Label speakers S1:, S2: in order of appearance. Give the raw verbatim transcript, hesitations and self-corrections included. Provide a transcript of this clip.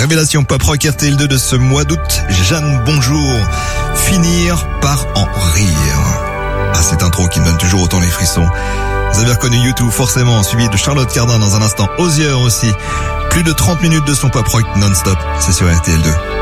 S1: Révélation pop rock R T L deux de ce mois d'août. Jeanne Bonjour. Finir par en rire. Ah, cette intro qui me donne toujours autant les frissons. Vous avez reconnu YouTube forcément, suivi de Charlotte Cardin dans un instant. Osier aussi. Plus de trente minutes de son pop rock non-stop. C'est sur R T L deux.